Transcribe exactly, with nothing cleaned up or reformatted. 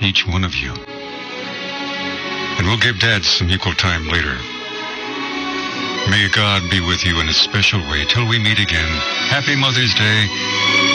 each one of you. And we'll give Dad some equal time later. May God be with you in a special way till we meet again. Happy Mother's Day.